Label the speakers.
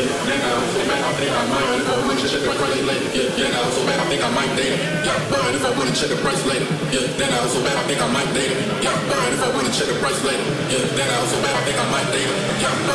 Speaker 1: Yeah, then I was so bad, I think I might. If I wanna check the price later. Yeah, then I was so bad, I think I might date her. Yeah, but if I wanna check the price later. Yeah, then I was so bad, I think I might date her. Yeah, but if I wanna check the price later. Yeah, then I was so bad, I think I might date her. Yeah.